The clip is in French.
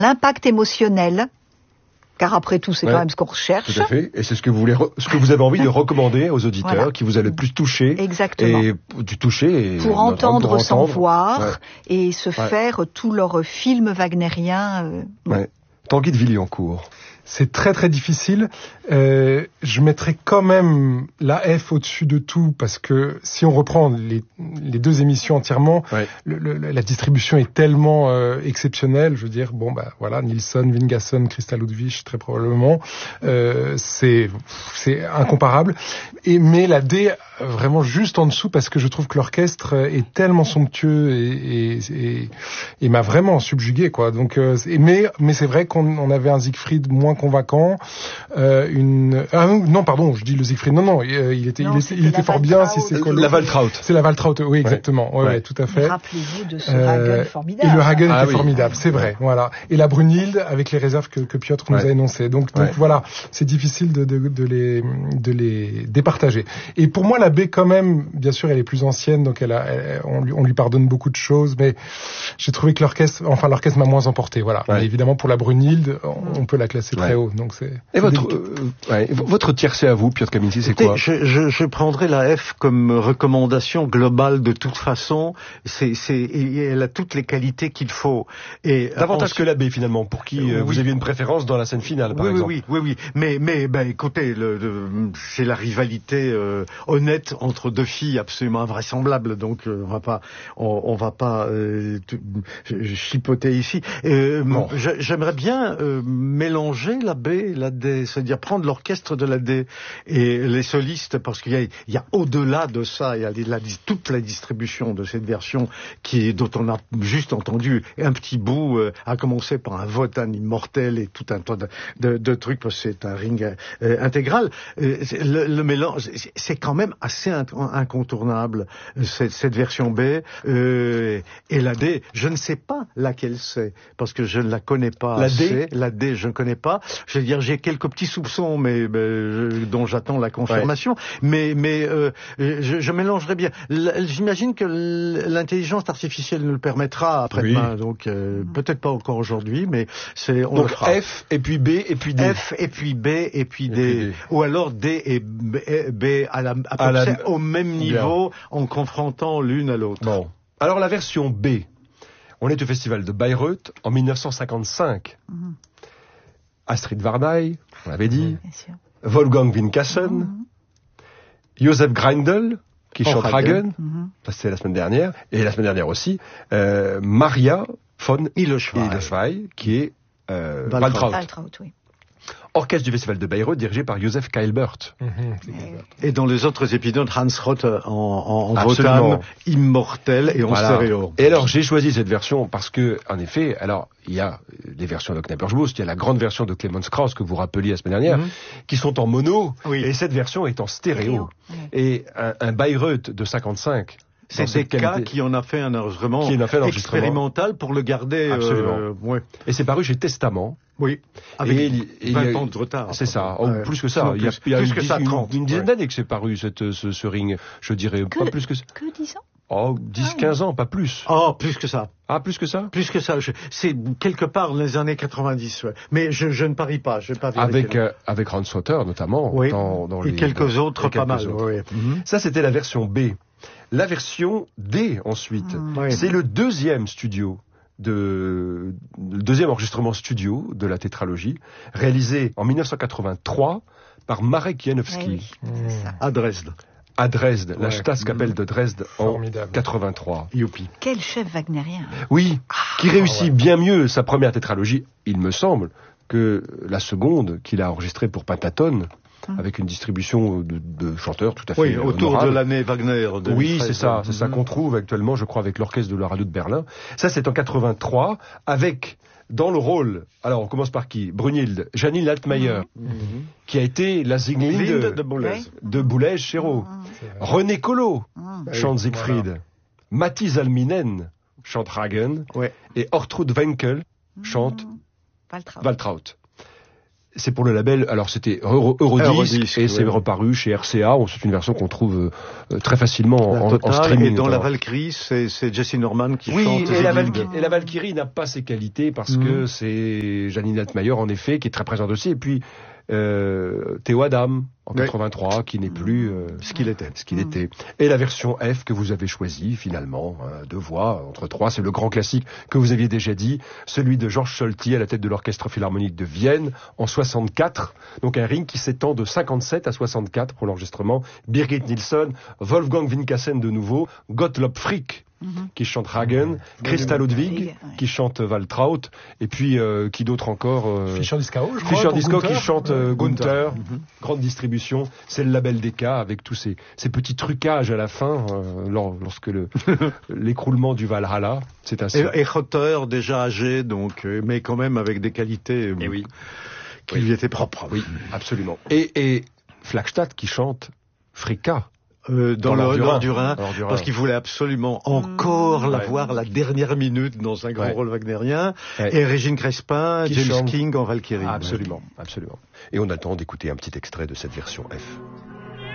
l'impact émotionnel, car après tout, c'est quand même ce qu'on recherche. Tout à fait. Et c'est ce que vous avez envie de recommander aux auditeurs, qui vous a le plus touché. Exactement. Et du toucher. Pour entendre sans voir et se faire tout leur film wagnérien. Tanguy de Villiancourt. C'est très très difficile. Je mettrais quand même la F au-dessus de tout parce que si on reprend les deux émissions entièrement, la distribution est tellement exceptionnelle. Je veux dire, Nilsson, Vingasson, Christa Ludwig, très probablement, c'est incomparable. Mais la D vraiment juste en dessous parce que je trouve que l'orchestre est tellement somptueux et m'a vraiment subjugué, quoi. Donc, mais c'est vrai qu'on avait un Siegfried moins convaincant. Non, pardon, je dis le Siegfried. Non, il était fort bien. C'est la Waltraud. C'est la Waltraud, oui, exactement. Ouais, tout à fait. Rappelez-vous de ce Hagen formidable. Et le Hagen était formidable, c'est vrai. Voilà. Et la Brunhilde avec les réserves que Piotr nous a énoncées. Donc voilà, c'est difficile de les départager. Et pour moi, la B quand même, bien sûr, elle est plus ancienne, donc on lui pardonne beaucoup de choses, mais j'ai trouvé que l'orchestre m'a moins emporté. Voilà. Mais évidemment, pour la Brunhilde, on peut la classer très haut. Donc et votre tiercé à vous, Piotr Kaminski, c'est quoi? Je prendrais la F comme recommandation globale de toute façon. Elle a toutes les qualités qu'il faut. Et davantage que la B finalement, pour qui vous aviez une préférence dans la scène finale, par exemple. Oui. Mais écoutez, c'est la rivalité honnête entre deux filles absolument invraisemblables. Donc on va pas chipoter ici. J'aimerais bien mélanger la B et la D, c'est-à-dire prendre l'orchestre de la D et les solistes, parce qu'il y a au-delà de ça, il y a toute la distribution de cette version dont on a juste entendu un petit bout, à commencer par un Wotan immortel et tout un tas de trucs, parce que c'est un ring intégral. Le mélange, c'est quand même assez incontournable, cette version B, et la D, je ne sais pas laquelle c'est, parce que je ne la connais pas assez. La D, je ne connais pas. Je veux dire, j'ai quelques petits soupçons, mais dont j'attends la confirmation. Mais je mélangerai bien. J'imagine que l'intelligence artificielle nous le permettra après-demain. Donc peut-être pas encore aujourd'hui, mais on le fera. F et puis B et puis D. F et puis B et puis D. Ou alors D et B à peu près au même niveau, en confrontant l'une à l'autre. Bon. Alors la version B. On est au festival de Bayreuth en 1955. Astrid Varnay, on l'avait dit, Wolfgang Winkassen, Josef Greindl, qui chante Hagen, ça c'était la semaine dernière, et la semaine dernière aussi, Maria von Hilleschweig, qui est Waltraud. Orchestre du Festival de Bayreuth, dirigé par Josef Keilbert. Et dans les autres épisodes, Hans Roth en Wotan, immortel et en stéréo. Et alors, j'ai choisi cette version parce que, en effet, alors, il y a les versions de Knappersbusch, il y a la grande version de Clemens Krauss que vous rappeliez la semaine dernière, qui sont en mono, et cette version est en stéréo. Et un Bayreuth de 55, c'est DK qui en a fait un enregistrement expérimental pour le garder. Absolument. Et c'est paru chez Testament. Oui, avec 20 ans de retard. C'est ça, plus que ça. Il y a une dizaine d'années que c'est paru, ce ring, je dirais. Pas plus que ça. Que 10 ans? Oh, 10-15 ans, pas plus. Oh, plus que ça. Ah, plus que ça? Plus que ça. C'est quelque part dans les années 90, Mais je ne parie pas, je vais pas vérifier. Avec Hans Rotter, notamment. Et quelques autres, pas mal. Ça, c'était la version B. La version D, ensuite. C'est le deuxième deuxième enregistrement studio de la tétralogie, réalisé en 1983 par Marek Janowski. À Dresde. À Dresde, la Staatskapelle de Dresde en 83. Youpi. Quel chef wagnérien. Oui, qui réussit bien mieux sa première tétralogie, il me semble, que la seconde qu'il a enregistrée pour Pentaton, avec une distribution de chanteurs tout à fait autour honorable. de l'année Wagner. C'est ça qu'on trouve actuellement, je crois, avec l'orchestre de la radio de Berlin. Ça, c'est en 83, avec, dans le rôle, alors on commence par qui? Brunhilde, Janine Altmaier, qui a été la Sieglinde de Boulez-Chéreau. René Collot chante Siegfried. Matti Salminen chante Hagen. Et Ortrud Wenkel chante Waltraud. C'est pour le label, alors c'était Eurodisc et c'est reparu chez RCA. C'est une version qu'on trouve très facilement en streaming. Et dans la Valkyrie, c'est Jesse Norman qui chante. Et la Valkyrie n'a pas ses qualités parce que c'est Janine Altmaier en effet qui est très présente aussi. Et puis Théo Adam en 83 qui n'est plus ce qu'il était. Et la version F que vous avez choisie finalement, 2 voix entre 3, c'est le grand classique que vous aviez déjà dit, celui de Georges Solti à la tête de l'Orchestre Philharmonique de Vienne en 64. Donc un ring qui s'étend de 57 à 64 pour l'enregistrement. Birgit Nilsson, Wolfgang Winkassen de nouveau, Gottlob Frick qui chante Hagen, Christa Ludwig qui chante Waltraud, et puis qui d'autre encore Fischer Disco, je crois. Fischer Disco qui chante Gunther. Grande distribution, c'est le label Decca avec tous ces petits trucages à la fin lorsque l'écroulement du Valhalla, c'est ainsi. Et Rotter déjà âgé, donc mais quand même avec des qualités qui lui étaient propres. Oui, absolument. Et Flagstad qui chante Fricka. Dans l'Or du Rhin, parce qu'il voulait absolument encore la voir la dernière minute dans un grand rôle wagnérien, et Régine Crespin, James King en Valkyrie. Absolument. Et on attend d'écouter un petit extrait de cette version F.